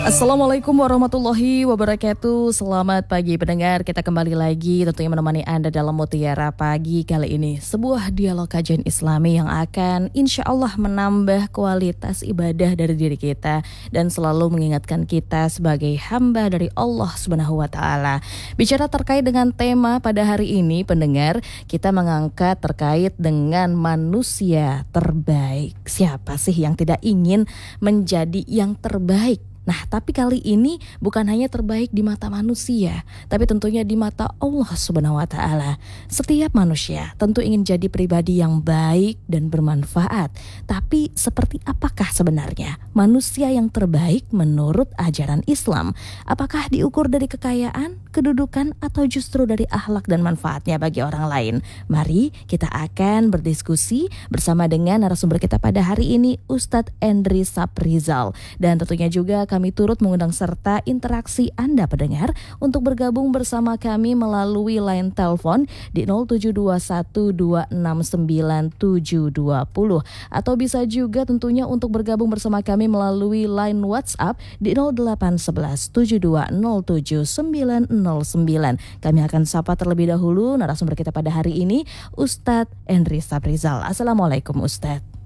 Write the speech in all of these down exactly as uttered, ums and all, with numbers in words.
Assalamualaikum warahmatullahi wabarakatuh. Selamat pagi pendengar, kita kembali lagi tentunya menemani Anda dalam Mutiara Pagi kali ini. Sebuah dialog kajian Islami yang akan insya Allah menambah kualitas ibadah dari diri kita dan selalu mengingatkan kita sebagai hamba dari Allah Subhanahu wa Ta'ala. Bicara terkait dengan tema pada hari ini pendengar, kita mengangkat terkait dengan manusia terbaik. Siapa sih yang tidak ingin menjadi yang terbaik? Nah, tapi kali ini bukan hanya terbaik di mata manusia, tapi tentunya di mata Allah Subhanahu wa Ta'ala. Setiap manusia tentu ingin jadi pribadi yang baik dan bermanfaat. Tapi seperti apakah sebenarnya manusia yang terbaik menurut ajaran Islam? Apakah diukur dari kekayaan, kedudukan, atau justru dari akhlak dan manfaatnya bagi orang lain? Mari kita akan berdiskusi bersama dengan narasumber kita pada hari ini, Ustadz Endri Saprizal. Dan tentunya juga kami turut mengundang serta interaksi Anda pendengar untuk bergabung bersama kami melalui line telepon di nol tujuh dua satu dua enam sembilan tujuh dua nol atau bisa juga tentunya untuk bergabung bersama kami melalui line WhatsApp di nol delapan satu satu tujuh dua nol tujuh sembilan nol sembilan. Kami akan sapa terlebih dahulu narasumber kita pada hari ini, Ustadz Endri Saprizal. Assalamualaikum Ustadz.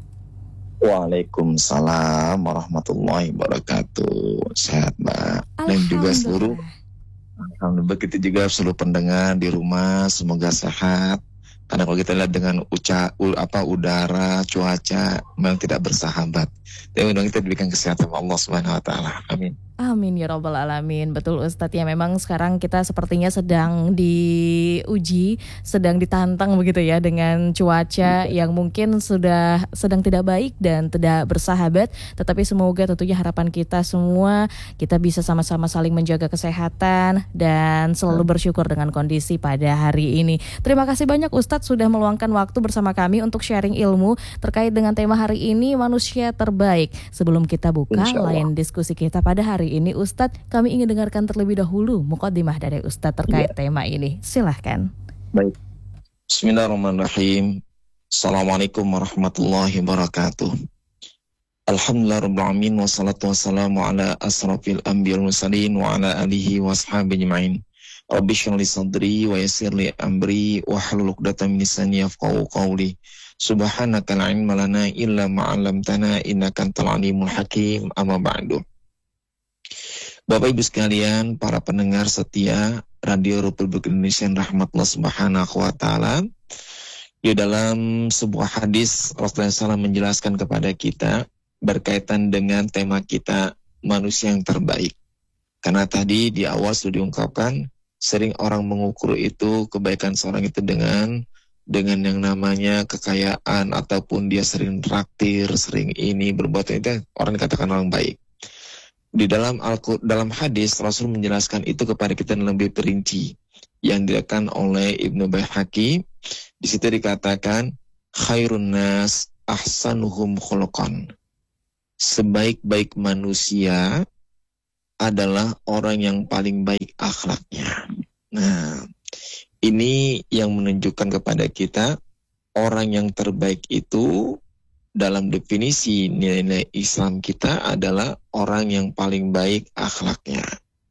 Waalaikumsalam warahmatullahi wabarakatuh. Sehat Mbak. Dan juga seluruh Alhamdulillah, begitu juga seluruh pendengar di rumah semoga sehat. Karena kalau kita lihat dengan uca, u, apa udara, cuaca memang tidak bersahabat. Tapi memang kita diberikan kesehatan Allah Subhanahu wa Ta'ala. Amin. Amin ya Rabbal Alamin. Betul Ustadz ya, memang sekarang kita sepertinya sedang diuji, sedang ditantang begitu ya dengan cuaca yang mungkin sudah sedang tidak baik dan tidak bersahabat. Tetapi semoga tentunya harapan kita semua, kita bisa sama-sama saling menjaga kesehatan dan selalu bersyukur dengan kondisi pada hari ini. Terima kasih banyak Ustadz sudah meluangkan waktu bersama kami untuk sharing ilmu terkait dengan tema hari ini, manusia terbaik. Sebelum kita buka lain diskusi kita pada hari ini Ustadz, kami ingin dengarkan terlebih dahulu mukadimah dari Ustadz terkait ya. tema ini. Silahkan. Baik. Bismillahirrahmanirrahim. Assalamualaikum warahmatullahi wabarakatuh. Alhamdulillah rabbil alamin wassalatu wassalamu ala asrafil anbiya'il mursalin wa ala alihi washabihi ajmain. Rabbi shrah li sadri wa yassir li amri wa hlul 'uqdatam min lisani yafqahu qawli. Subhanaka la ilma lana illa ma 'allamtana innaka antal alimul hakim. Amma ba'du. Bapak Ibu sekalian, para pendengar setia Radio Republik Indonesia rahmatullah subhanahu wa ta'ala, di dalam sebuah hadis Rasulullah shallallahu alaihi wasallam menjelaskan kepada kita berkaitan dengan tema kita manusia yang terbaik. Karena tadi di awal sudah diungkapkan, sering orang mengukur itu kebaikan seorang itu dengan dengan yang namanya kekayaan ataupun dia sering traktir, sering ini berbuat itu, orang dikatakan orang baik. Di dalam Al-Qur'an, dalam hadis Rasul menjelaskan itu kepada kita lebih perinci yang dikatakan oleh Ibnu Baihaqi. Di situ dikatakan khairun nas ahsanuhum khuluqan. Sebaik-baik manusia adalah orang yang paling baik akhlaknya. Nah, ini yang menunjukkan kepada kita orang yang terbaik itu dalam definisi nilai-nilai Islam kita adalah orang yang paling baik akhlaknya.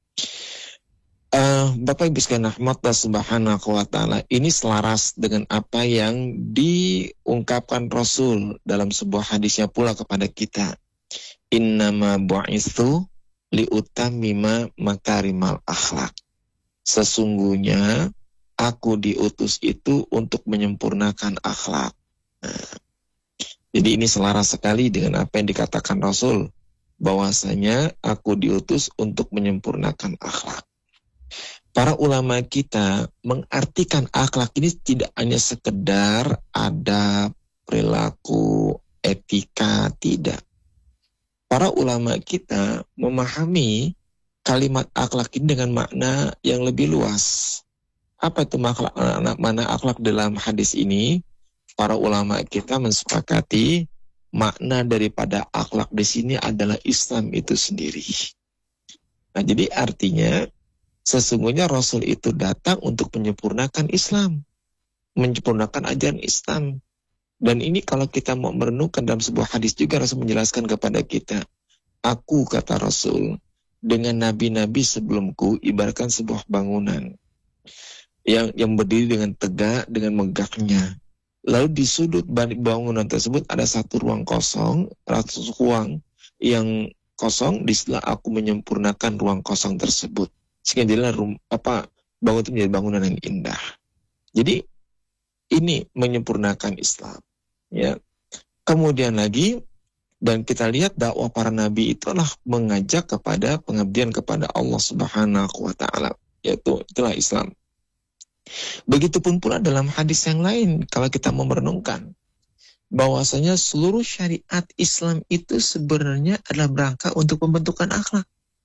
Uh, Bapak Ibu sekalian rahmatullah subhanahu wa ta'ala, ini selaras dengan apa yang diungkapkan Rasul dalam sebuah hadisnya pula kepada kita. Innama bu'itsu liutammima makarimal akhlak. Sesungguhnya aku diutus itu untuk menyempurnakan akhlak. Nah, jadi ini selaras sekali dengan apa yang dikatakan Rasul, bahwasanya aku diutus untuk menyempurnakan akhlak. Para ulama kita mengartikan akhlak ini tidak hanya sekedar adab, perilaku, etika, tidak. Para ulama kita memahami kalimat akhlak ini dengan makna yang lebih luas. Apa itu makna, makna akhlak dalam hadis ini? Para ulama kita mensepakati makna daripada akhlak di sini adalah Islam itu sendiri. Nah, jadi artinya sesungguhnya Rasul itu datang untuk menyempurnakan Islam, menyempurnakan ajaran Islam. Dan ini kalau kita mau merenungkan dalam sebuah hadis juga Rasul menjelaskan kepada kita, aku kata Rasul dengan nabi-nabi sebelumku ibaratkan sebuah bangunan yang yang berdiri dengan tegak, dengan megahnya. Lalu di sudut bangunan tersebut ada satu ruang kosong, satu ruang yang kosong. Di setelah aku menyempurnakan ruang kosong tersebut, sehingga jadilah rum, apa bangunan itu menjadi bangunan yang indah. Jadi ini menyempurnakan Islam. Ya. Kemudian lagi, dan kita lihat dakwah para nabi itu adalah mengajak kepada pengabdian kepada Allah Subhanahu wa taala, yaitu itulah Islam. Begitupun pula dalam hadis yang lain, kalau kita merenungkan bahwasanya seluruh syariat Islam itu sebenarnya adalah berangkat untuk pembentukan akhlak.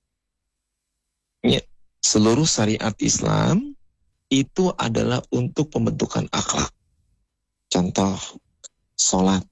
Ya, seluruh syariat Islam itu adalah untuk pembentukan akhlak. Contoh, sholat.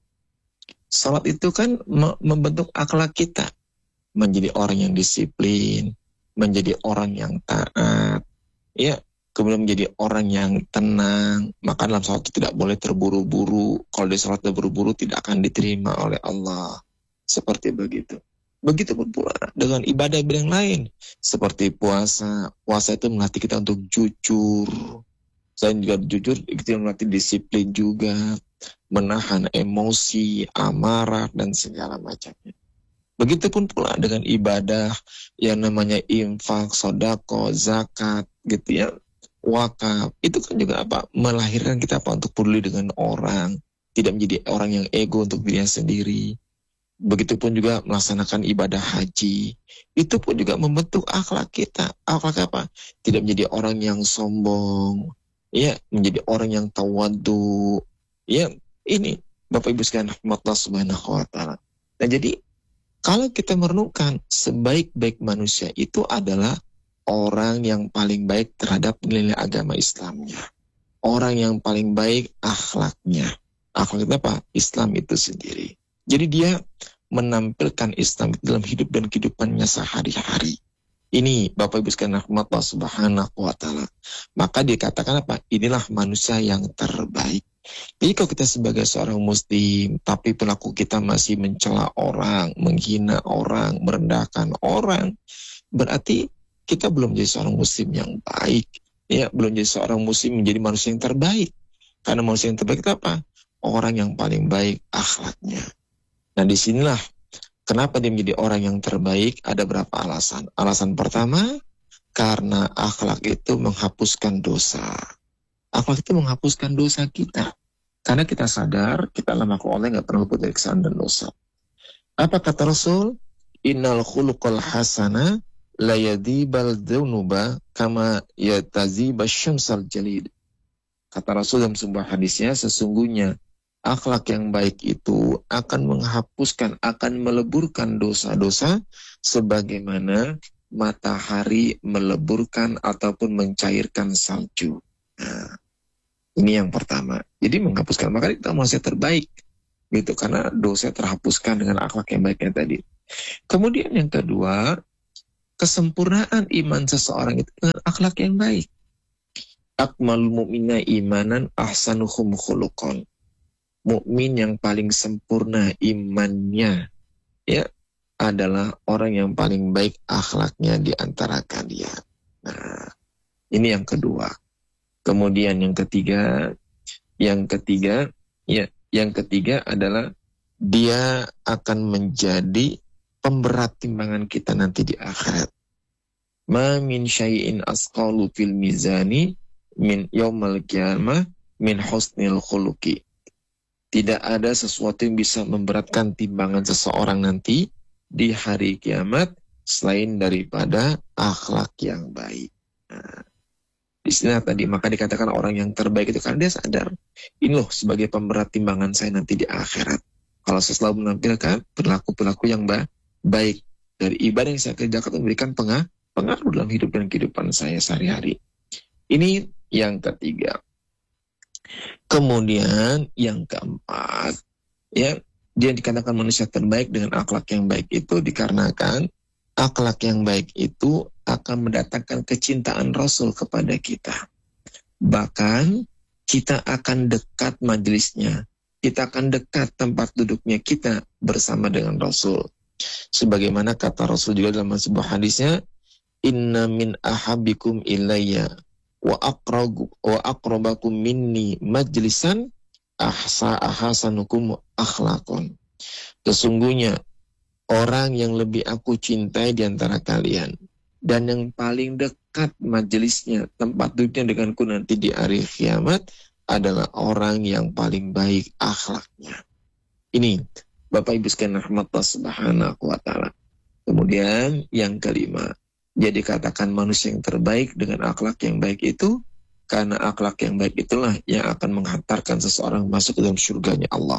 Sholat itu kan membentuk akhlak kita, menjadi orang yang disiplin, menjadi orang yang taat, ya. Kemudian menjadi orang yang tenang. Maka dalam sholat itu tidak boleh terburu-buru. Kalau di sholat terburu-buru tidak akan diterima oleh Allah. Seperti begitu. Begitupun pula dengan ibadah-ibadah yang lain. Seperti puasa. Puasa itu melatih kita untuk jujur. Selain juga jujur, kita melatih disiplin juga. Menahan emosi, amarah, dan segala macamnya. Begitupun pula dengan ibadah yang namanya infak, sodako, zakat, gitu ya. Wakaf, itu kan juga apa? Melahirkan kita apa? Untuk peduli dengan orang, tidak menjadi orang yang ego untuk dirinya sendiri. Begitupun juga melaksanakan ibadah haji, itu pun juga membentuk akhlak kita. Akhlak apa? Tidak menjadi orang yang sombong, ya, menjadi orang yang tawadu, ya. Ini Bapak Ibu sekalian rahmatullah subhanahu wa ta'ala. Nah jadi kalau kita merenungkan, sebaik-baik manusia itu adalah orang yang paling baik terhadap nilai agama Islamnya. Orang yang paling baik akhlaknya. Akhlak itu apa? Islam itu sendiri. Jadi dia menampilkan Islam dalam hidup dan kehidupannya sehari-hari. Ini Bapak Ibu sekalian rahmatullah subhanahu wa ta'ala. Maka dikatakan apa? Inilah manusia yang terbaik. Jadi kalau kita sebagai seorang muslim, tapi perilaku kita masih mencela orang, menghina orang, merendahkan orang, berarti kita belum jadi seorang muslim yang baik. Ya, belum jadi seorang muslim menjadi manusia yang terbaik. Karena manusia yang terbaik itu apa? Orang yang paling baik akhlaknya. Nah, disinilah kenapa dia menjadi orang yang terbaik. Ada berapa alasan? Alasan pertama, karena akhlak itu menghapuskan dosa. Akhlak itu menghapuskan dosa kita. Karena kita sadar, kita adalah makhluk Allah yang gak pernah luput dari kesalahan dan dosa. Apa kata Rasul? Innal khuluqal hasana la yadhibal dhunuba kama yataziba syamsal jalid. Kata Rasul dalam sebuah hadisnya, sesungguhnya akhlak yang baik itu akan menghapuskan, akan meleburkan dosa-dosa sebagaimana matahari meleburkan ataupun mencairkan salju. Nah, ini yang pertama. Jadi menghapuskan, maka kita manusia terbaik gitu, karena dosa terhapuskan dengan akhlak yang baiknya tadi. Kemudian yang kedua, kesempurnaan iman seseorang itu dengan akhlak yang baik. Akmalul mu'mina imanan ahsanuhum khuluqan. Mukmin yang paling sempurna imannya ya adalah orang yang paling baik akhlaknya di antara kalian. Nah, ini yang kedua. Kemudian yang ketiga, yang ketiga, ya, yang ketiga adalah dia akan menjadi pemberat timbangan kita nanti di akhirat. Ma min syai'in asqalu fil mizani min yaumal qiyamah min husnil khuluqi. Tidak ada sesuatu yang bisa memberatkan timbangan seseorang nanti di hari kiamat selain daripada akhlak yang baik. Nah, di sini tadi maka dikatakan orang yang terbaik itu karena dia sadar, ini loh sebagai pemberat timbangan saya nanti di akhirat. Kalau saya selalu menampilkan perilaku-perilaku yang ba- baik dari ibadah yang saya kerjakan memberikan pengaruh, pengaruh dalam hidup dan kehidupan saya sehari-hari. Ini yang ketiga. Kemudian yang keempat, ya, dia dikatakan manusia terbaik dengan akhlak yang baik itu dikarenakan akhlak yang baik itu akan mendatangkan kecintaan Rasul kepada kita. Bahkan kita akan dekat majelisnya, kita akan dekat tempat duduknya kita bersama dengan Rasul. Sebagaimana kata Rasul juga dalam sebuah hadisnya, inna min ahabbikum ilayya wa aqrabu wa aqrabakum minni majlisan ahsa ahasanukum akhlaqan. Sesungguhnya orang yang lebih aku cintai di antara kalian dan yang paling dekat majelisnya, tempat duduknya denganku nanti di hari kiamat adalah orang yang paling baik akhlaknya. Ini Bapak Ibu sekalian rahmatullah subhanahu wa ta'ala. Kemudian yang kelima, jadi katakan manusia yang terbaik dengan akhlak yang baik itu, karena akhlak yang baik itulah yang akan menghantarkan seseorang masuk ke dalam surganya Allah.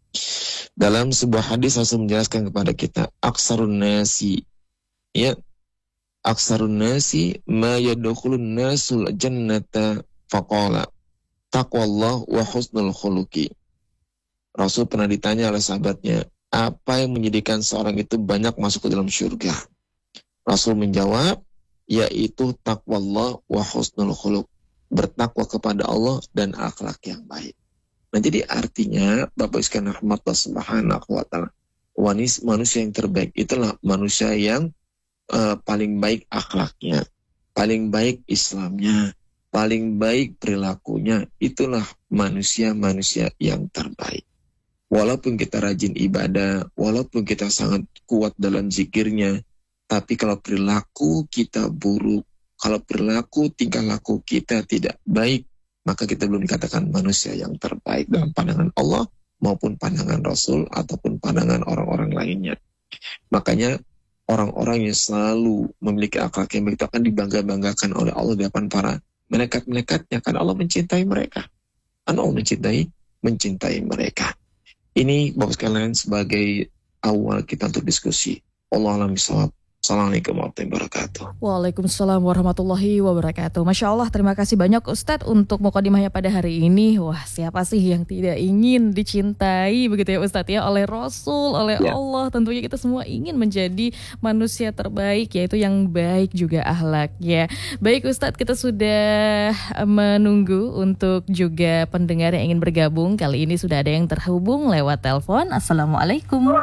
Dalam sebuah hadis Rasul menjelaskan kepada kita, aksarun nasi, ya, aksarun nasi ma yadkhulun nasul jannata faqala taqwallah wa husnul khuluqi. Rasul pernah ditanya oleh sahabatnya, apa yang menjadikan seorang itu banyak masuk ke dalam surga? Rasul menjawab, yaitu taqwallah wa husnul khuluq, bertakwa kepada Allah dan akhlak yang baik. Nah, jadi artinya Bapak sekalian rahmatullah subhanahu wa ta'ala, manusia yang terbaik itulah manusia yang uh, paling baik akhlaknya, paling baik Islamnya, paling baik perilakunya. Itulah manusia-manusia yang terbaik. Walaupun kita rajin ibadah, walaupun kita sangat kuat dalam zikirnya, tapi kalau perilaku kita buruk, kalau perilaku tingkah laku kita tidak baik, maka kita belum dikatakan manusia yang terbaik dalam pandangan Allah maupun pandangan Rasul ataupun pandangan orang-orang lainnya. Makanya orang-orang yang selalu memiliki akhlak yang baik itu akan dibangga-banggakan oleh Allah di depan para malaikat-malaikatnya, karena Allah mencintai mereka. Karena Allah mencintai mencintai mereka. Ini Bapak sekalian sebagai awal kita untuk diskusi. Allah alam bisawab. Assalamualaikum warahmatullahi wabarakatuh. Waalaikumsalam warahmatullahi wabarakatuh. Masya Allah, terima kasih banyak Ustadz untuk mukadimahnya pada hari ini. Wah, siapa sih yang tidak ingin dicintai begitu ya Ustadz ya, oleh Rasul, oleh ya. Allah. Tentunya kita semua ingin menjadi manusia terbaik, yaitu yang baik juga akhlaknya. Baik Ustadz, kita sudah menunggu untuk juga pendengar yang ingin bergabung. Kali ini sudah ada yang terhubung lewat telepon. Assalamualaikum.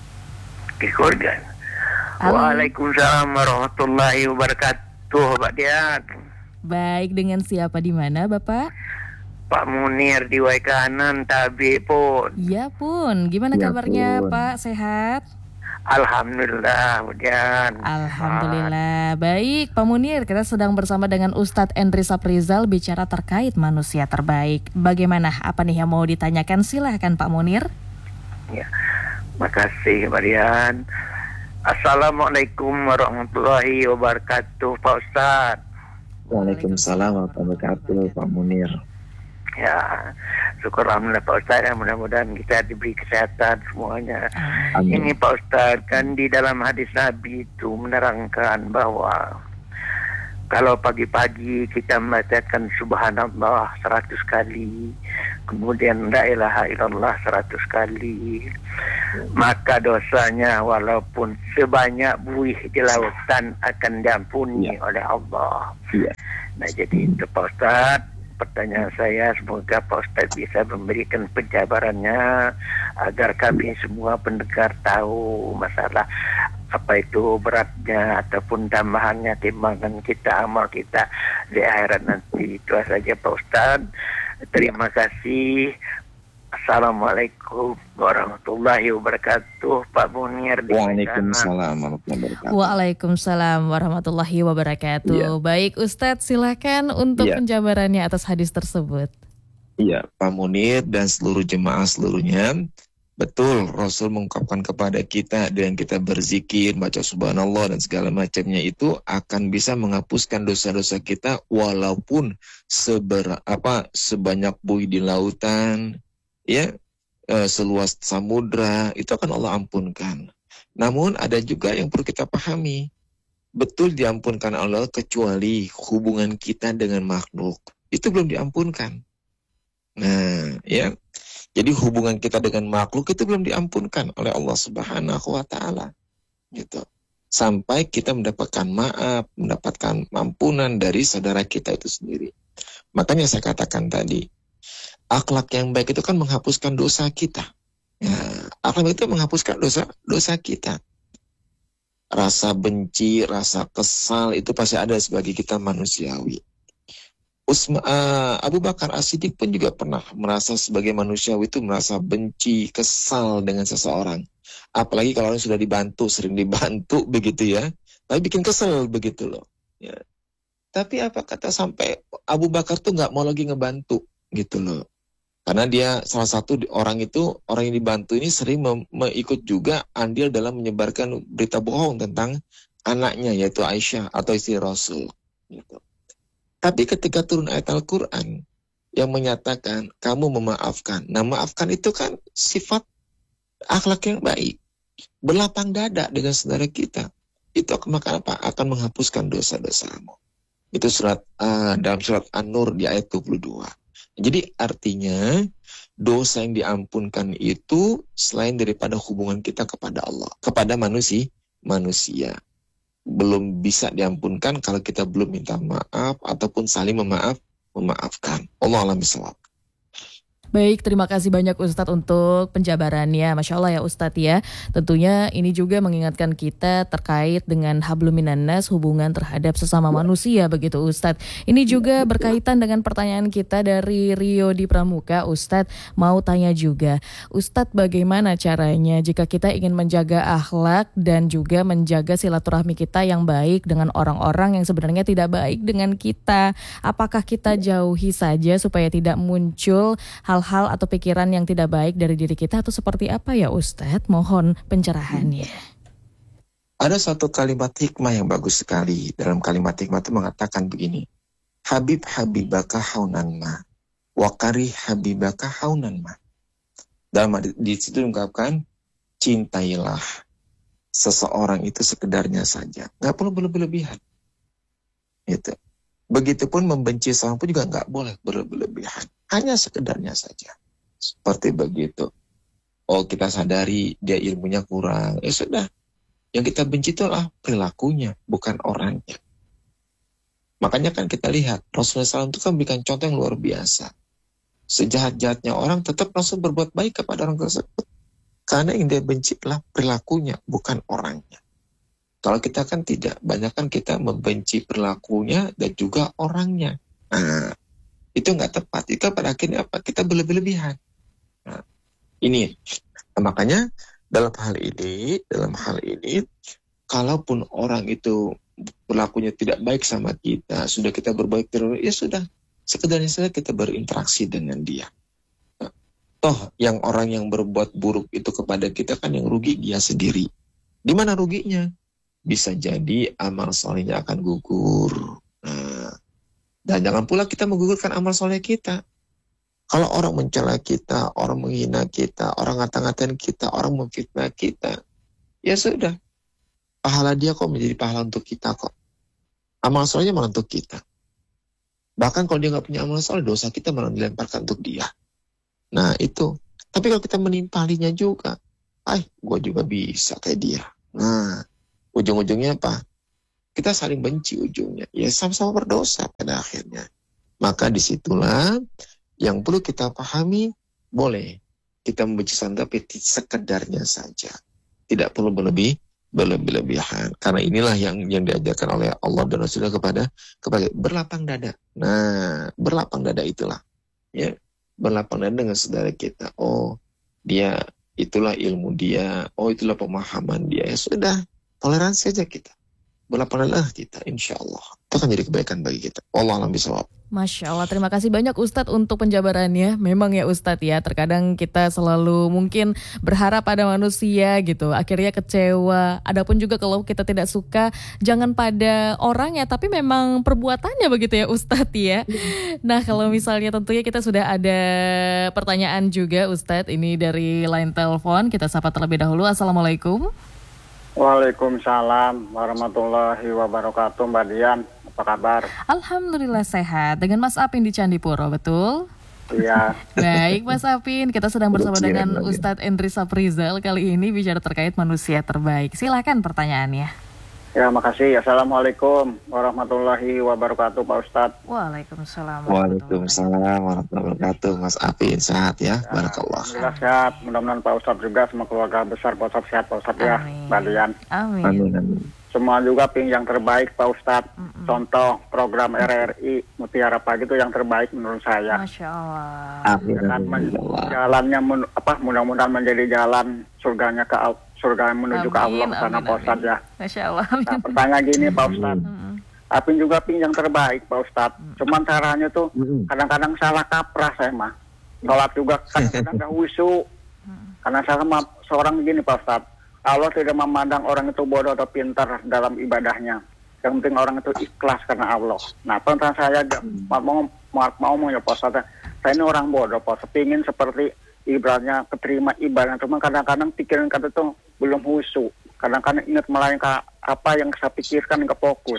Keluarga. Waalaikumsalam warahmatullahi wabarakatuh, Pak Dian. Baik, dengan siapa di mana, Bapak? Pak Munir di Waikanan, Tabi pun. Iya pun. Gimana ya kabarnya, pun. Pak? Sehat? Alhamdulillah, Pak Dian. Alhamdulillah. Baik, Pak Munir, kita sedang bersama dengan Ustadz Endri Saprizal bicara terkait manusia terbaik. Bagaimana? Apa nih yang mau ditanyakan? Silahkan, Pak Munir. Ya, makasih, Pak Dian. Assalamualaikum warahmatullahi wabarakatuh, Pak Ustaz. Waalaikumsalam warahmatullahi wabarakatuh, Pak Munir. Ya, syukur alhamdulillah Pak Ustaz, ya, mudah-mudahan kita diberi kesehatan semuanya. Amin. Ini Pak Ustaz, kan di dalam hadis Nabi itu menerangkan bahwa kalau pagi-pagi kita membacakan subhanallah seratus kali, kemudian la ilaha illallah seratus kali, maka dosanya walaupun sebanyak buih di lautan akan diampuni ya. oleh Allah. Ya. Nah, jadi itu Pak Ustaz, pertanyaan saya, semoga Pak Ustaz bisa memberikan penjabarannya agar kami semua pendengar tahu masalah apa itu beratnya ataupun tambahannya timbangan kita, amal kita di akhirat nanti. Itu saja Pak Ustaz. Terima kasih. Assalamualaikum warahmatullahi wabarakatuh, Pak Munir. Waalaikumsalam warahmatullahi wabarakatuh. Waalaikumsalam warahmatullahi wabarakatuh. Ya. Baik Ustadz, silakan untuk ya. penjabarannya atas hadis tersebut. Iya, Pak Munir dan seluruh jemaah seluruhnya. Betul, Rasul mengungkapkan kepada kita dengan kita berzikir, baca subhanallah dan segala macamnya itu akan bisa menghapuskan dosa-dosa kita walaupun seber, apa, sebanyak buih di lautan, ya, e, seluas samudra, itu akan Allah ampunkan. Namun ada juga yang perlu kita pahami. Betul diampunkan Allah kecuali hubungan kita dengan makhluk. Itu belum diampunkan. Nah, ya. Jadi hubungan kita dengan makhluk itu belum diampunkan oleh Allah Subhanahu wa taala. Gitu. Sampai kita mendapatkan maaf, mendapatkan ampunan dari saudara kita itu sendiri. Makanya saya katakan tadi, akhlak yang baik itu kan menghapuskan dosa kita. Ya, akhlak itu menghapuskan dosa dosa kita. rasa benci, rasa kesal itu pasti ada sebagai kita manusiawi. Usma, uh, Abu Bakar As-Siddiq pun juga pernah merasa sebagai manusiawi itu merasa benci, kesal dengan seseorang. Apalagi kalau orang sudah dibantu, sering dibantu begitu ya. Tapi bikin kesel begitu loh. Ya. Tapi apa kata sampai Abu Bakar tuh nggak mau lagi ngebantu gitu loh. Karena dia salah satu orang itu, orang yang dibantu ini sering mem- mengikut juga andil dalam menyebarkan berita bohong tentang anaknya yaitu Aisyah atau istri Rasul. Gitu. Tapi ketika turun ayat Al-Quran yang menyatakan kamu memaafkan. Nah maafkan itu kan sifat akhlak yang baik. Berlapang dada dengan saudara kita. Itu akan apa? Akan menghapuskan dosa-dosamu. Itu surat uh, dalam surat An-Nur di ayat dua puluh dua. Jadi artinya dosa yang diampunkan itu selain daripada hubungan kita kepada Allah. Kepada manusia, manusia. Belum bisa diampunkan kalau kita belum minta maaf ataupun saling memaaf, memaafkan. Allah a'lam bishawab. Baik, terima kasih banyak Ustadz untuk penjabarannya. Masya Allah ya Ustadz ya. Tentunya ini juga mengingatkan kita terkait dengan hablum minannas, hubungan terhadap sesama manusia begitu Ustadz. Ini juga berkaitan dengan pertanyaan kita dari Rio di Pramuka. Ustadz mau tanya juga, Ustadz bagaimana caranya jika kita ingin menjaga akhlak dan juga menjaga silaturahmi kita yang baik dengan orang-orang yang sebenarnya tidak baik dengan kita? Apakah kita jauhi saja supaya tidak muncul hal hal atau pikiran yang tidak baik dari diri kita atau seperti apa ya Ustadz? Mohon pencerahannya. Ada satu kalimat hikmah yang bagus sekali. Dalam kalimat hikmah itu mengatakan begini. Habib habibaka haunan ma. Wakari habibaka haunan ma. Dalam di situ diungkapkan, cintailah seseorang itu sekedarnya saja. Gak perlu berlebihan. Gitu. Begitupun membenci seorang pun juga gak boleh berlebihan. Hanya sekedarnya saja. Seperti begitu. Oh kita sadari dia ilmunya kurang. Ya sudah. Yang kita benci itu adalah perilakunya. Bukan orangnya. Makanya kan kita lihat. Rasulullah shallallahu alaihi wasallam itu kan berikan contoh yang luar biasa. Sejahat-jahatnya orang tetap langsung berbuat baik kepada orang tersebut. Karena yang dia benci adalah perilakunya. Bukan orangnya. Kalau kita kan tidak. Banyak kan kita membenci perilakunya dan juga orangnya. Nah. Itu nggak tepat. Itu pada akhirnya apa? Kita berlebih-lebihan. Nah, ini. Nah, makanya dalam hal ini, dalam hal ini, kalaupun orang itu berlakunya tidak baik sama kita, sudah kita berbaik terus, ya sudah. Sekedarnya saja kita berinteraksi dengan dia. Nah, toh, yang orang yang berbuat buruk itu kepada kita kan yang rugi dia sendiri. Di mana ruginya? Bisa jadi amal solehnya akan gugur. Nah, dan jangan pula kita menggugurkan amal soleh kita. Kalau orang mencela kita, orang menghina kita, orang ngata-ngatain kita, orang memfitnah kita, ya sudah. Pahala dia kok menjadi pahala untuk kita kok. Amal solehnya malah untuk kita. Bahkan kalau dia nggak punya amal soleh, dosa kita malah dilemparkan untuk dia. Nah itu. Tapi kalau kita menimpalinya juga, ah, gue juga bisa kayak dia. Nah, ujung-ujungnya apa? Kita saling benci ujungnya. Ya sama-sama berdosa pada akhirnya. Maka disitulah yang perlu kita pahami, boleh kita membenci seorang tapi sekedarnya saja. Tidak perlu berlebih, berlebih-lebihan. Karena inilah yang yang diajarkan oleh Allah dan Rasulullah kepada kepada berlapang dada. Nah, berlapang dada itulah. Ya, berlapang dada dengan saudara kita. Oh, dia itulah ilmu dia. Oh, itulah pemahaman dia. Ya sudah, toleransi aja kita. Berlapanglah kita, insya Allah. Itu akan jadi kebaikan bagi kita. Wallahu a'lam bishawab. Masya Allah, terima kasih banyak Ustadz untuk penjabarannya. Memang ya Ustadz ya, terkadang kita selalu mungkin berharap pada manusia gitu, akhirnya kecewa. Adapun juga kalau kita tidak suka, jangan pada orangnya, tapi memang perbuatannya begitu ya Ustadz ya. Nah kalau misalnya tentunya kita sudah ada pertanyaan juga Ustadz, ini dari line telepon, kita sapa terlebih dahulu. Assalamualaikum. Waalaikumsalam warahmatullahi wabarakatuh. Mbak Dian, apa kabar? Alhamdulillah sehat. Dengan Mas Apin di Candipuro, betul? Iya. Baik Mas Apin, kita sedang bersama dengan Ustadz Endri Saprizal. Kali ini bicara terkait manusia terbaik. Silakan pertanyaannya. Ya, makasih. Assalamualaikum warahmatullahi wabarakatuh, Pak Ustadz. Waalaikumsalam. Waalaikumsalam warahmatullahi wabarakatuh. Mas Afin sehat ya, Ya, barakallah. Alhamdulillah sehat. Mudah-mudahan Pak Ustadz juga semua keluarga besar Pak Ustadz sehat, Pak Ustadz ya, Mbak Dian. Amin. Amin, amin. Semua juga ping yang terbaik Pak Ustadz. Mm-mm. Contoh program R R I Mutiara Pagi itu yang terbaik menurut saya. Masya Allah. Amin, Dan amin, men- ya Allah. jalannya men- apa mudah-mudahan menjadi jalan surganya ke al- surga yang menuju ke Allah Amin, sana amin, Pak Ustadz ya. Masya Allah. Nah, pertanyaan gini Pak Ustadz. Mm-mm. Apin juga ping yang terbaik Pak Ustadz. Cuman caranya tuh Mm-mm. kadang-kadang salah kaprah saya mah. Sholat juga kadang-kadang gak husu. Karena saya sama seorang begini Pak Ustadz. Allah tidak memandang orang itu bodoh atau pintar dalam ibadahnya. Yang penting orang itu ikhlas karena Allah. Nah, pertanyaan saya agak mau mau mau mau ya Pak Ustadz. Saya ini orang bodoh Pak Ustadz. Pingin seperti ibaratnya keterima ibadah. Cuma kadang-kadang pikiran kata itu belum husu. Kadang-kadang ingat melainkan apa yang saya pikirkan nggak fokus.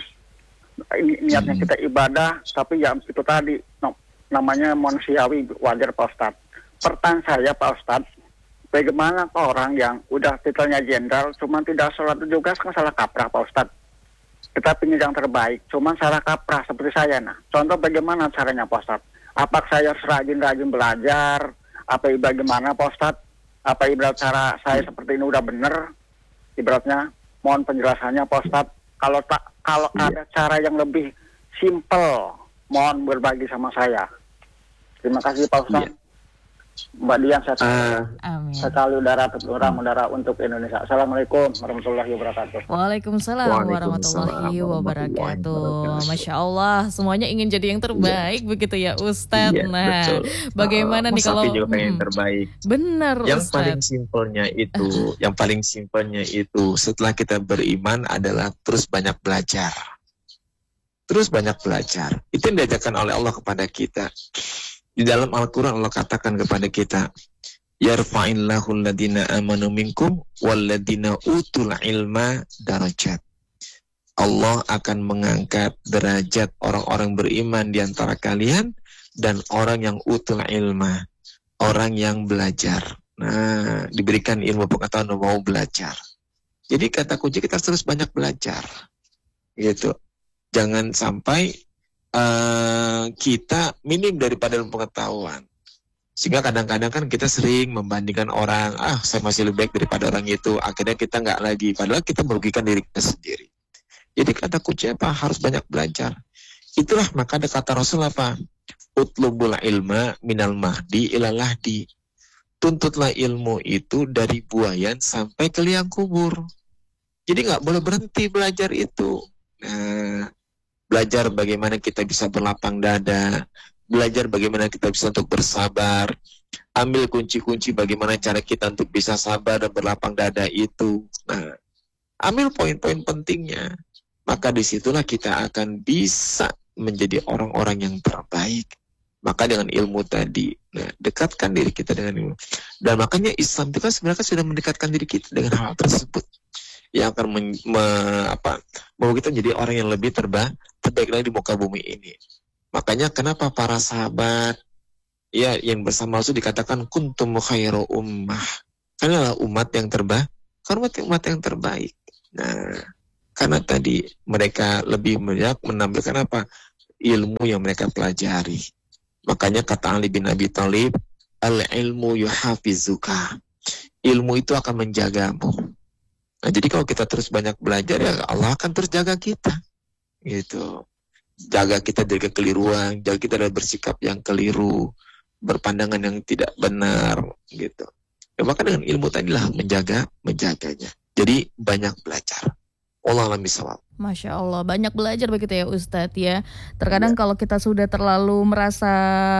Ini niatnya kita ibadah, tapi ya itu tadi no, namanya manusiawi wajar Pak Ustadz. Pertanyaan saya Pak Ustadz, bagaimana orang yang udah titelnya jenderal, cuman tidak sholat juga kan salah kaprah Pak Ustadz. Kita ingin yang terbaik, cuman salah kaprah seperti saya. Nah, contoh bagaimana caranya Pak Ustadz? Apakah saya rajin-rajin belajar? Apa bagaimana Pak Ustadz? Apa ibarat cara saya seperti ini udah benar? Ibaratnya, mohon penjelasannya Pak Ustadz. Kalau tak, kalau ada cara yang lebih simpel, mohon berbagi sama saya. Terima kasih Pak Ustadz. Mbak Dian, saya Ah, Amin. sekali udara terkurang udara untuk Indonesia. Assalamualaikum warahmatullahi wabarakatuh. Waalaikumsalam Waalaikumsalam warahmatullahi warahmatullahi wabarakatuh. wabarakatuh. Masya Allah, semuanya ingin jadi yang terbaik begitu ya Ustadz. iya, Nah, betul. bagaimana Ah, nih Mas kalau Afin juga pengen yang Hmm, terbaik. benar Yang Ustadz. paling simpelnya itu, yang paling simpelnya itu setelah kita beriman adalah terus banyak belajar. Terus banyak belajar. Itu yang diajarkan oleh Allah kepada kita. Di dalam Al-Quran Allah katakan kepada kita, yarfa'illahu alladhina amanu minkum walladhina utul ilma darajat. Allah akan mengangkat derajat orang-orang beriman di antara kalian dan orang yang utul ilma, orang yang belajar. Nah, diberikan ilmu pengetahuan dan mau belajar. Jadi kata kunci kita terus banyak belajar. Gitu. Jangan sampai uh, kita minim daripada ilmu pengetahuan. Sehingga kadang-kadang kan kita sering membandingkan orang, ah saya masih lebih baik daripada orang itu. Akhirnya kita nggak lagi, padahal kita merugikan diri kita sendiri. Jadi kata kunci apa? Harus banyak belajar. Itulah maka ada kata Rasul apa? Utlubul ilma minal mahdi ilal lahdi. Tuntutlah ilmu itu dari buayan sampai ke liang kubur. Jadi nggak boleh berhenti belajar itu. Nah, belajar bagaimana kita bisa berlapang dada, belajar bagaimana kita bisa untuk bersabar, ambil kunci-kunci bagaimana cara kita untuk bisa sabar dan berlapang dada itu. Nah, ambil poin-poin pentingnya. Maka disitulah kita akan bisa menjadi orang-orang yang terbaik. Maka dengan ilmu tadi, nah, dekatkan diri kita dengan ilmu. Dan makanya Islam itu kan sebenarnya sudah mendekatkan diri kita dengan hal tersebut. Yang akan men, me, apa, mau kita menjadi orang yang lebih terba, terbaik lagi di muka bumi ini. Makanya kenapa para sahabat ya yang bersama Rasul dikatakan kuntum khairu ummah. Karena adalah umat yang terbaik, karena umat yang terbaik. Nah, karena tadi mereka lebih banyak menampilkan apa? Ilmu yang mereka pelajari. Makanya kata Ali bin Abi Thalib, al-ilmu yuhafizuka. Ilmu itu akan menjagamu. Nah, jadi kalau kita terus banyak belajar, ya Allah akan terus jaga kita. Gitu. Jaga kita dari kekeliruan, jaga kita dari bersikap yang keliru, berpandangan yang tidak benar, gitu. Ya, maka dengan ilmu tadilah menjaga, menjaganya. Jadi banyak belajar. Allah alam bisawab. Masya Allah, banyak belajar begitu ya Ustadz ya. Terkadang ya, kalau kita sudah terlalu merasa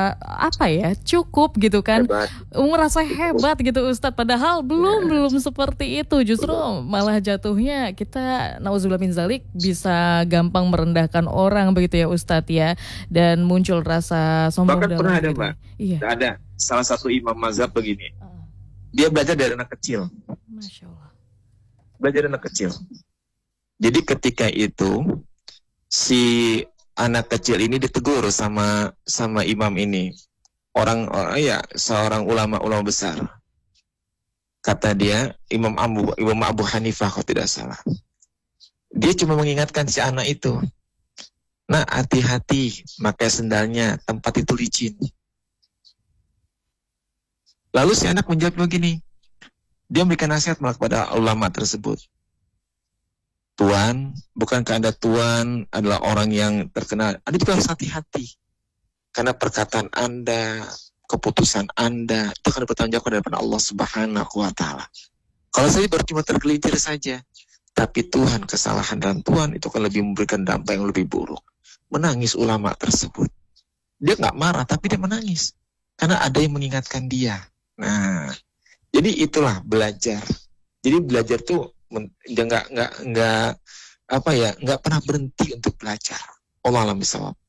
apa ya, cukup gitu kan, Hebat. merasa hebat gitu Ustadz. Padahal belum ya. belum seperti itu. Justru malah jatuhnya kita nauzubillah min zalik bisa gampang merendahkan orang begitu ya Ustadz ya. Dan muncul rasa sombong. Bahkan pernah ada diri. Mbak, iya. ada salah satu imam mazhab begini. Uh. Dia belajar dari anak kecil. Masya Allah. Belajar dari anak kecil. Jadi ketika itu si anak kecil ini ditegur sama sama imam ini, orang oh, ya seorang ulama ulama besar. Kata dia Imam Abu Imam Abu Hanifah kalau tidak salah. Dia cuma mengingatkan si anak itu, nah hati-hati pakai sendalnya, tempat itu licin. Lalu si anak menjawab begini, dia memberikan nasihat malah kepada ulama tersebut. Tuan, bukankah Anda Tuan adalah orang yang terkenal? Anda juga harus hati-hati. Karena perkataan Anda, keputusan Anda, itu akan bertanggung jawab kepada Allah Subhanahu wa Ta'ala. Kalau saya baru cuma tergelincir saja, tapi Tuhan, kesalahan dan Tuhan itu akan lebih memberikan dampak yang lebih buruk. Menangis ulama tersebut. Dia nggak marah, tapi dia menangis. Karena ada yang mengingatkan dia. Nah, jadi itulah belajar. Jadi belajar tuh dia nggak nggak nggak apa ya nggak pernah berhenti untuk belajar. Allah alam bisawab.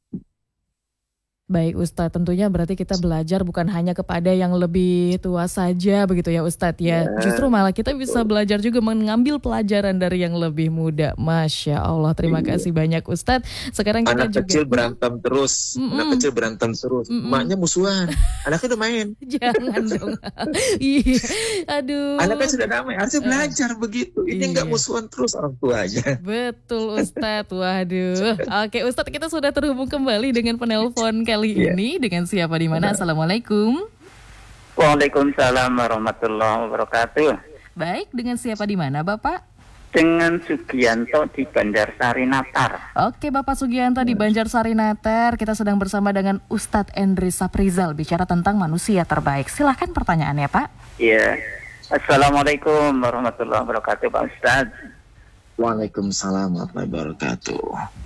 Baik Ustadz, tentunya berarti kita belajar bukan hanya kepada yang lebih tua saja begitu ya Ustadz ya. Yeah. Justru malah kita bisa belajar juga mengambil pelajaran dari yang lebih muda. Masya Allah, terima yeah. kasih banyak Ustadz. Sekarang kita anak juga kecil berantem terus, Mm-mm. anak kecil berantem terus, Mm-mm. maknya musuhan, anaknya udah main. Jangan dong. Iya, aduh. Anaknya sudah damai, harusnya belajar begitu. Ini nggak yeah. musuhan terus orang tua aja. Betul Ustadz, waduh. Oke Ustadz, kita sudah terhubung kembali dengan penelpon kali Yeah. ini dengan siapa di mana? Assalamualaikum. Waalaikumsalam warahmatullahi wabarakatuh. Baik, dengan siapa di mana Bapak? Dengan Sugianto di Banjarsari Natar. Oke Bapak Sugianto di Banjarsari Natar, kita sedang bersama dengan Ustadz Endris Saprizal bicara tentang manusia terbaik. Silahkan pertanyaannya Pak. Iya. Assalamualaikum warahmatullahi wabarakatuh Pak Ustadz. Waalaikumsalam warahmatullahi wabarakatuh.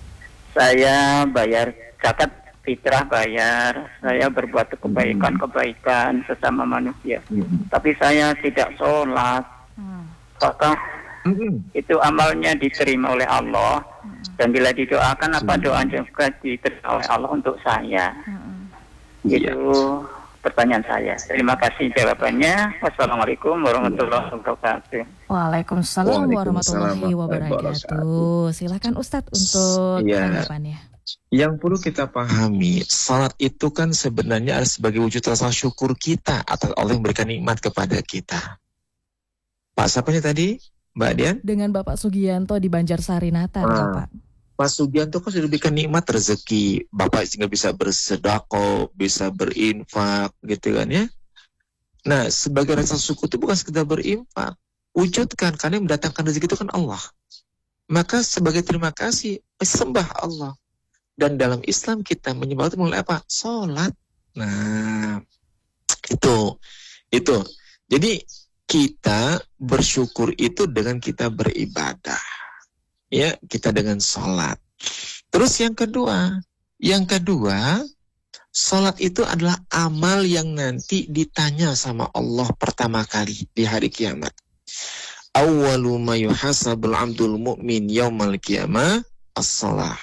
Saya bayar zakat fitrah, bayar, saya berbuat kebaikan-kebaikan sesama manusia. Hmm. Tapi saya tidak sholat. Hmm. Apakah hmm. itu amalnya diterima oleh Allah? Hmm. Dan bila didoakan, apa doa juga diterima oleh Allah untuk saya? Hmm. Itu yeah. pertanyaan saya. Terima kasih jawabannya. Wassalamualaikum warahmatullahi wabarakatuh. Waalaikumsalam warahmatullahi wabarakatuh. Silakan Ustadz untuk yeah. tanggapannya. Yang perlu kita pahami, salat itu kan sebenarnya adalah sebagai wujud rasa syukur kita atas Allah yang memberikan nikmat kepada kita. Pak, siapanya tadi? Mbak Dian? Dengan Bapak Sugianto di Banjarsari Natar, nah, Bapak. Pak Sugianto kan sudah diberikan nikmat rezeki. Bapak sehingga bisa bersedekah, bisa berinfak, gitu kan ya. Nah, sebagai rasa syukur itu bukan sekedar berinfak. Wujudkan, karena yang mendatangkan rezeki itu kan Allah. Maka sebagai terima kasih, sembah Allah. Dan dalam Islam kita menyembah itu mulai apa? Sholat. Nah, itu, itu. Jadi kita bersyukur itu dengan kita beribadah, ya, kita dengan sholat. Terus yang kedua, yang kedua, sholat itu adalah amal yang nanti ditanya sama Allah pertama kali di hari kiamat. Awwalu ma yuhasabul abdul mu'min yaumal qiyamah as-shalah.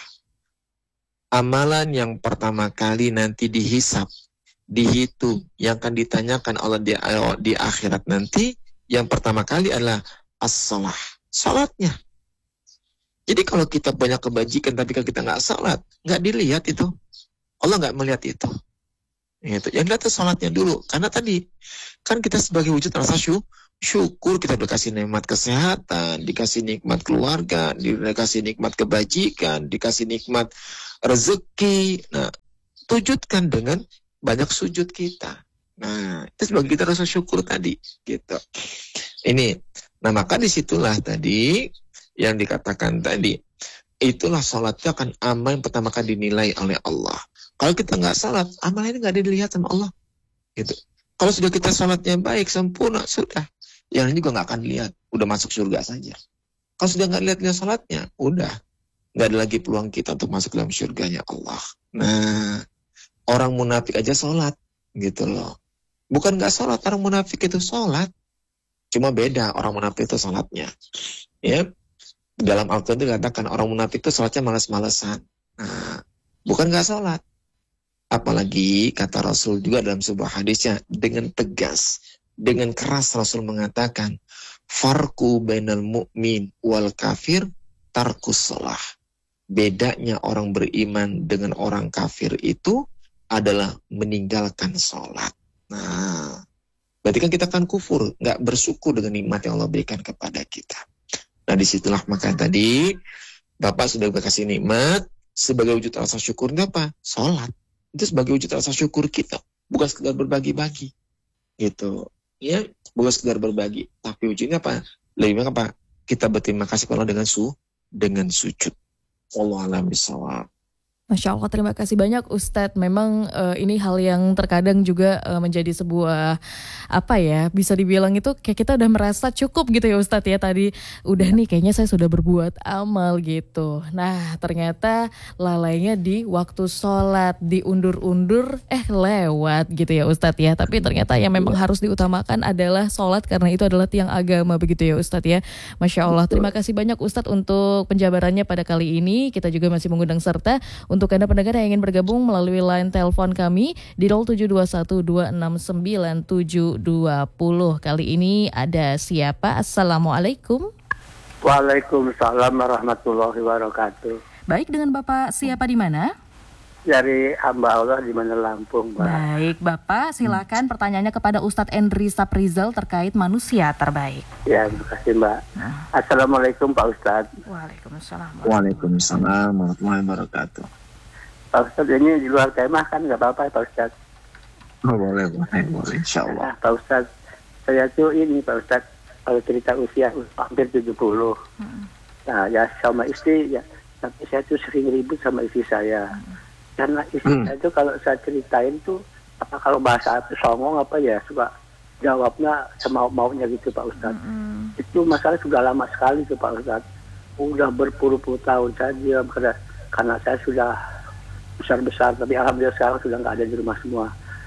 Amalan yang pertama kali nanti dihisab, dihitung, yang akan ditanyakan Allah di, di akhirat nanti, yang pertama kali adalah as-shalah, salatnya. Jadi kalau kita banyak kebajikan tapi kalau kita nggak salat, nggak dilihat itu, Allah nggak melihat itu. Itu yang dilihat salatnya dulu, karena tadi kan kita sebagai wujud rasa syukur, kita dikasih nikmat kesehatan, dikasih nikmat keluarga, dikasih nikmat kebajikan, dikasih nikmat rezeki. Nah, wujudkan dengan banyak sujud kita. Nah, itu sebagai kita rasa syukur tadi, gitu. Ini, nah maka disitulah tadi yang dikatakan tadi, itulah salatnya akan amal yang pertama kali dinilai oleh Allah. Kalau kita nggak salat, amal ini nggak dilihat sama Allah, gitu. Kalau sudah kita salatnya baik, sempurna, sudah. Yang ini juga nggak akan lihat, udah masuk surga saja. Kalau sudah nggak lihat-lihat salatnya, udah nggak ada lagi peluang kita untuk masuk dalam surganya Allah. Nah, orang munafik aja salat, gitu loh. Bukan nggak salat, orang munafik itu salat, cuma beda orang munafik itu salatnya. Ya, dalam Al-Quran itu dikatakan orang munafik itu salatnya malas-malasan. Nah, bukan nggak salat. Apalagi kata Rasul juga dalam sebuah hadisnya dengan tegas, dengan keras Rasul mengatakan, farku bainal mu'min wal kafir tarkus shalah. Bedanya orang beriman dengan orang kafir itu adalah meninggalkan sholat. Nah, berarti kan kita kan kufur, nggak bersyukur dengan nikmat yang Allah berikan kepada kita. Nah, disitulah maka tadi Bapak sudah kasih nikmat, sebagai wujud rasa syukurnya apa? Sholat. Itu sebagai wujud rasa syukur kita, bukan sekedar berbagi-bagi. Gitu. Ya, bukan sekedar berbagi, tapi wujudnya apa? Lebih banyak apa? Kita berterima kasih kepada Allah dengan su, dengan sujud. Wallahu a'lam bishawab. Masya Allah, terima kasih banyak Ustadz. Memang uh, ini hal yang terkadang juga uh, menjadi sebuah apa ya, bisa dibilang itu kayak kita udah merasa cukup gitu ya Ustadz ya. Tadi udah nih kayaknya saya sudah berbuat amal gitu. Nah ternyata lalainya di waktu sholat, diundur-undur eh lewat gitu ya Ustadz ya. Tapi ternyata yang memang harus diutamakan adalah sholat karena itu adalah tiang agama begitu ya Ustadz ya. Masya Allah, terima kasih banyak Ustadz untuk penjabarannya pada kali ini. Kita juga masih mengundang serta untuk Anda pendengar yang ingin bergabung melalui line telepon kami di nol tujuh dua satu dua enam sembilan tujuh dua nol. Kali ini ada siapa? Assalamualaikum. Waalaikumsalam warahmatullahi wabarakatuh. Baik, dengan Bapak siapa di mana? Dari hamba Allah di mana Lampung, Pak. Baik, Bapak silakan pertanyaannya kepada Ustadz Endri Saprizal terkait manusia terbaik. Ya, terima kasih Mbak. Nah. Assalamualaikum Pak Ustadz. Waalaikumsalam. Waalaikumsalam warahmatullahi wabarakatuh. Pak Ustadz, ini di luar tema kan nggak apa-apa Pak Ustadz? Oh, boleh, boleh, boleh, insya Allah. Nah, Pak Ustadz, saya tuh ini Pak Ustadz, kalau cerita usia hampir tujuh puluh. Hmm. Nah, ya sama istri, ya, tapi saya tuh sering ribut sama istri saya. Hmm. Karena istri hmm. saya tuh kalau saya ceritain tuh, apa kalau bahasa songong apa ya, suka jawabnya semau-maunya gitu Pak Ustadz. Hmm. Itu masalah sudah lama sekali tuh Pak Ustadz. Udah berpuluh-puluh tahun saya diam karena, karena saya sudah besar-besar, tapi alhamdulillah sekarang sudah nggak ada di rumah semua.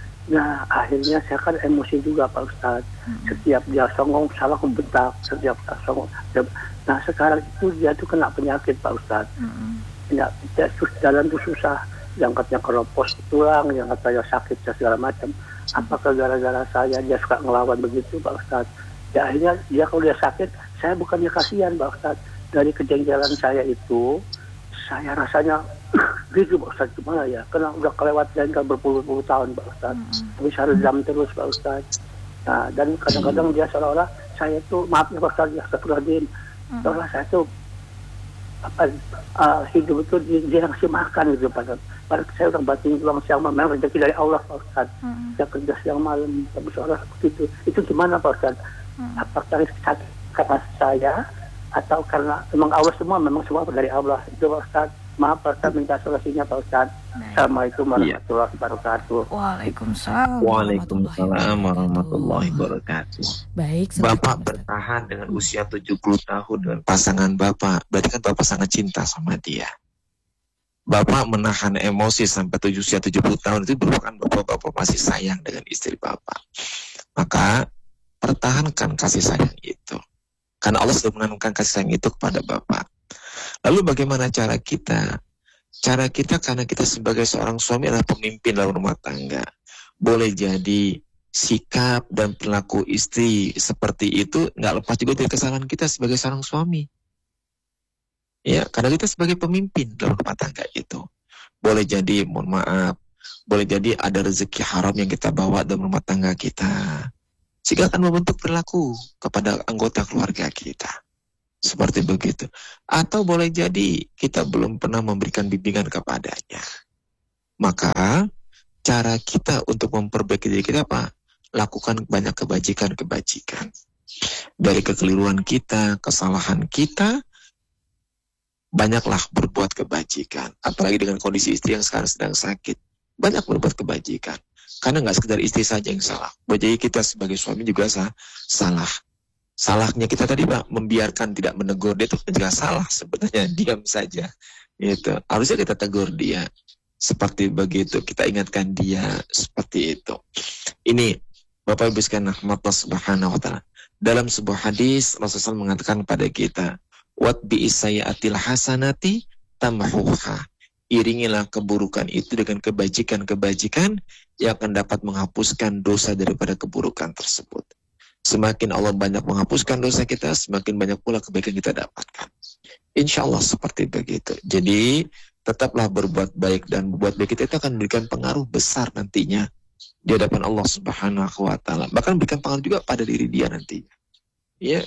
Nah akhirnya saya kan emosi juga Pak Ustadz. Hmm. Setiap dia songong salah membentak, setiap dia songong. Nah sekarang itu dia tuh kena penyakit Pak Ustadz. Hmm. Ya, dia jalan tuh susah, yang katanya keropos tulang, yang katanya sakit segala macam. Apakah gara-gara saya dia suka ngelawan begitu Pak Ustadz? Ya akhirnya dia kalau dia sakit, saya bukannya kasihan Pak Ustadz. Dari kejengkelan saya itu, saya rasanya gitu Pak Ustadz, gimana ya, karena udah kelewat jengkel berpuluh-puluh tahun Pak Ustadz. Mm-hmm. Tapi saya redam terus Pak Ustadz. Nah, dan kadang-kadang dia seolah-olah saya tuh, maaf ya Pak Ustadz, ya Astagfirullahaladzim, mm-hmm. seolah saya tuh apa, uh, hidup itu dia, dia ngasih makan gitu Pak Ustadz. Padahal saya udah batin tulang siang malam, rezeki dari Allah Pak Ustadz. Mm-hmm. Saya kerja siang malam, tapi seolah seperti itu. Itu gimana Pak Ustadz? Mm-hmm. Apakah sakit karena saya, atau karena memang Allah semua, memang semua dari Allah. Itu Pak Ustadz. Maaf Pak Ustadz, minta solusinya Pak Ustadz. Assalamualaikum warahmatullahi wabarakatuh. Waalaikumsalam. Waalaikumsalam warahmatullahi wabarakatuh. Baik. Bapak bertahan dengan usia tujuh puluh tahun dengan pasangan Bapak. Berarti kan Bapak sangat cinta sama dia. Bapak menahan emosi sampai tujuh, usia tujuh puluh tahun itu merupakan Bapak-Bapak masih sayang dengan istri Bapak. Maka pertahankan kasih sayang itu. Karena Allah sudah menanamkan kasih sayang itu kepada Bapak. Lalu bagaimana cara kita? Cara kita karena kita sebagai seorang suami adalah pemimpin dalam rumah tangga. Boleh jadi sikap dan perilaku istri seperti itu nggak lepas juga dari kesalahan kita sebagai seorang suami. Ya, karena kita sebagai pemimpin dalam rumah tangga itu. Boleh jadi, mohon maaf, boleh jadi ada rezeki haram yang kita bawa dalam rumah tangga kita. Sehingga akan membentuk perilaku kepada anggota keluarga kita. Seperti begitu. Atau boleh jadi kita belum pernah memberikan bimbingan kepadanya. Maka cara kita untuk memperbaiki diri kita apa? Lakukan banyak kebajikan-kebajikan. Dari kekeliruan kita, kesalahan kita, banyaklah berbuat kebajikan. Apalagi dengan kondisi istri yang sekarang sedang sakit. Banyak berbuat kebajikan. Karena nggak sekedar istri saja yang salah. Jadi kita sebagai suami juga sah, salah. Salahnya kita tadi Pak, membiarkan tidak menegur dia itu juga salah sebenarnya, diam saja. Gitu. Harusnya kita tegur dia. Seperti begitu, kita ingatkan dia seperti itu. Ini Bapak Ibu sekalian rahmatullah subhanahu wa ta'ala. Dalam sebuah hadis Rasulullah mengatakan pada kita, wat bi isayyatil hasanati tamhuha. Iringilah keburukan itu dengan kebajikan-kebajikan yang akan dapat menghapuskan dosa daripada keburukan tersebut. Semakin Allah banyak menghapuskan dosa kita, semakin banyak pula kebaikan kita dapatkan. Insya Allah seperti begitu. Jadi tetaplah berbuat baik, dan berbuat baik kita itu akan memberikan pengaruh besar nantinya di hadapan Allah Subhanahu wa Ta'ala. Bahkan memberikan pengaruh juga pada diri dia nantinya. Ya,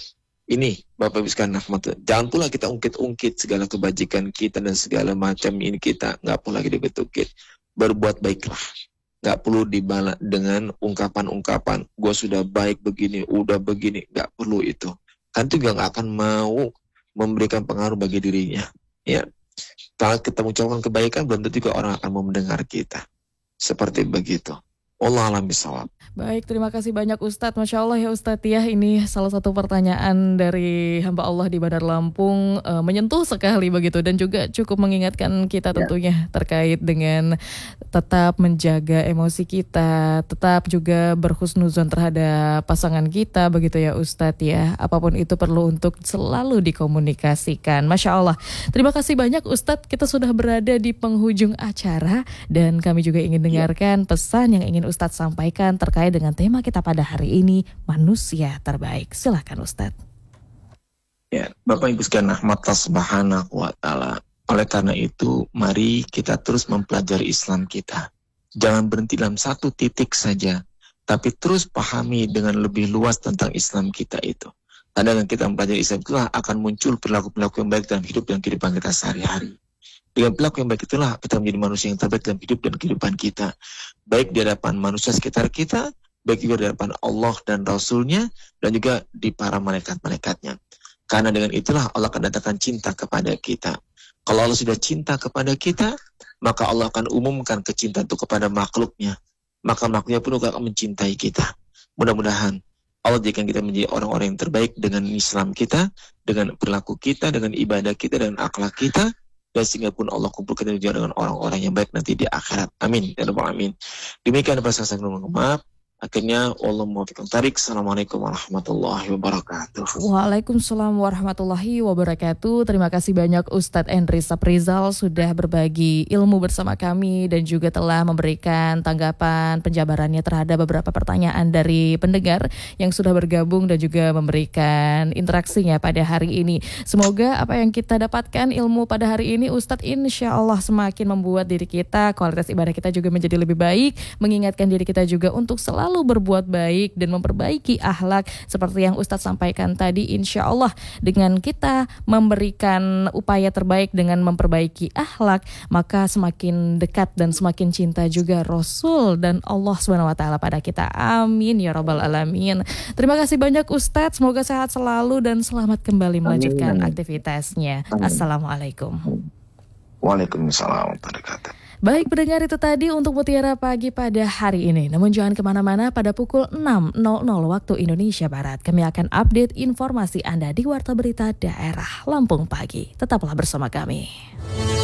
Ini Bapak Ibu sekalian rahmat, jangan pula kita ungkit-ungkit segala kebajikan kita dan segala macam ini kita, nggak perlu lagi diungkit-ungkit. Berbuat baiklah, nggak perlu dibalas dengan ungkapan-ungkapan gue sudah baik begini, udah begini, nggak perlu itu. Kan itu juga nggak akan mau memberikan pengaruh bagi dirinya. Ya, kalau kita mengucapkan kebaikan belum tentu juga orang akan mau mendengar kita. Seperti begitu. Allah alam bisawab. Baik, terima kasih banyak Ustadz. Masya Allah ya Ustadz ya, ini salah satu pertanyaan dari hamba Allah di Bandar Lampung, e, menyentuh sekali begitu dan juga cukup mengingatkan kita tentunya terkait dengan tetap menjaga emosi kita, tetap juga berhusnuzon terhadap pasangan kita begitu ya Ustadz ya. Apapun itu perlu untuk selalu dikomunikasikan. Masya Allah. Terima kasih banyak Ustadz, kita sudah berada di penghujung acara dan kami juga ingin dengarkan pesan yang ingin Ustadz sampaikan terkait dengan tema kita pada hari ini, manusia terbaik. Silakan Ustadz. Ya, Bapak Ibu sekalian rahmatullah subhanahu wa ta'ala. Oleh karena itu, mari kita terus mempelajari Islam kita. Jangan berhenti dalam satu titik saja, tapi terus pahami dengan lebih luas tentang Islam kita itu. Karena dengan kita mempelajari Islam itulah akan muncul perilaku-perilaku yang baik dalam hidup dan kehidupan kita sehari-hari. Dengan perilaku yang baik itulah kita menjadi manusia yang terbaik dalam hidup dan kehidupan kita. Baik di hadapan manusia sekitar kita, baik juga di hadapan Allah dan Rasul-Nya, dan juga di para malaikat-malaikatnya. Karena dengan itulah Allah akan datangkan cinta kepada kita. Kalau Allah sudah cinta kepada kita, maka Allah akan umumkan kecintaan itu kepada makhluknya. Maka makhluknya pun akan mencintai kita. Mudah-mudahan Allah jadikan kita menjadi orang-orang yang terbaik dengan Islam kita, dengan perilaku kita, dengan ibadah kita, dan akhlak kita. Dan sehingga pun Allah kumpulkan juga dengan orang-orang yang baik nanti di akhirat. Amin. Ya Rabbal Alamin. Demikian bahasa saya maaf. Akhirnya Allah muwaffiq tarik. Assalamualaikum warahmatullahi wabarakatuh. Waalaikumsalam warahmatullahi wabarakatuh. Terima kasih banyak Ustadz Endri Saprizal sudah berbagi ilmu bersama kami dan juga telah memberikan tanggapan penjabarannya terhadap beberapa pertanyaan dari pendengar yang sudah bergabung dan juga memberikan interaksinya pada hari ini. Semoga apa yang kita dapatkan ilmu pada hari ini Ustadz insya Allah semakin membuat diri kita, kualitas ibadah kita juga menjadi lebih baik, mengingatkan diri kita juga untuk selalu Selalu berbuat baik dan memperbaiki akhlak seperti yang Ustadz sampaikan tadi. Insya Allah dengan kita memberikan upaya terbaik dengan memperbaiki akhlak, maka semakin dekat dan semakin cinta juga Rasul dan Allah subhanahu wa taala pada kita. Amin ya Rabbal Alamin. Terima kasih banyak Ustadz. Semoga sehat selalu dan selamat kembali melanjutkan Amin. Aktivitasnya. Amin. Assalamualaikum. Waalaikumsalam warahmatullahi wabarakatuh. Baik pendengar, itu tadi untuk Mutiara Pagi pada hari ini. Namun jangan kemana-mana, pada pukul enam nol nol waktu Indonesia Barat kami akan update informasi Anda di Warta Berita Daerah Lampung Pagi. Tetaplah bersama kami.